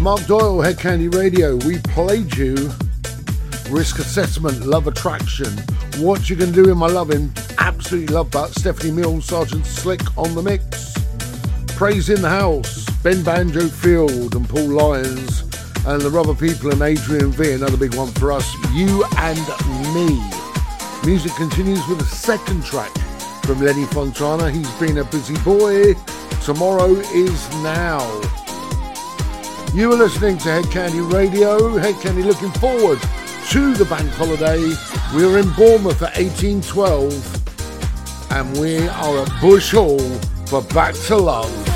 Mark Doyle, Head Candy Radio. We played you Risk Assessment, Love Attraction, What You Gonna Do In My Lovin', absolutely love that. Stephanie Mills, Sergeant Slick on the mix. Praise in the House, Ben Banjo Field and Paul Lyons and the Rubber People and Adrian V, another big one for us, You and Me. Music continues with a second track from Lenny Fontana. He's been a busy boy. Tomorrow is now. You are listening to Head Candy Radio. Head Candy looking forward to the bank holiday. We're in Bournemouth at 1812 and we are at Bush Hall for Back to Love.